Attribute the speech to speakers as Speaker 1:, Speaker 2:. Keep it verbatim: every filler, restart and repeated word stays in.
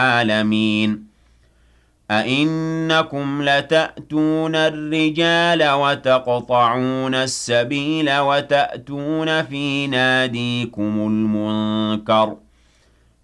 Speaker 1: العالمين أئنكم لتأتون الرجال وتقطعون السبيل وتأتون في ناديكم المنكر